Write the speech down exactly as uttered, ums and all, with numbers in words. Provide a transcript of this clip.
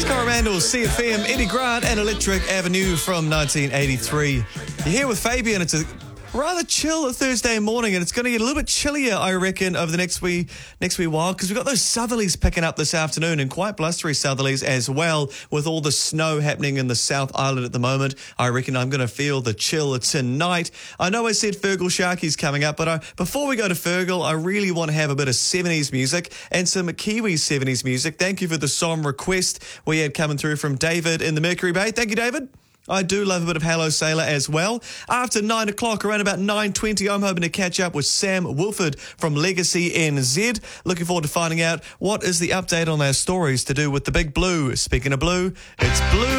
Coromandel, C F M, Eddie Grant and Electric Avenue from nineteen eighty-three. You're here with Fabian. It's a rather chill Thursday morning, and it's going to get a little bit chillier, I reckon, over the next wee next wee while, because we've got those southerlies picking up this afternoon, and quite blustery southerlies as well, with all the snow happening in the South Island at the moment. I reckon I'm going to feel the chill tonight. I know I said Fergal Sharky's coming up, but I, before we go to Fergal, I really want to have a bit of seventies music and some Kiwi seventies music. Thank you for the song request we had coming through from David in the Mercury Bay. Thank you, David. I do love a bit of Hello Sailor as well. After nine o'clock, around about nine twenty, I'm hoping to catch up with Sam Wilford from Legacy N Z. Looking forward to finding out what is the update on our stories to do with the Big Blue. Speaking of blue, it's blue.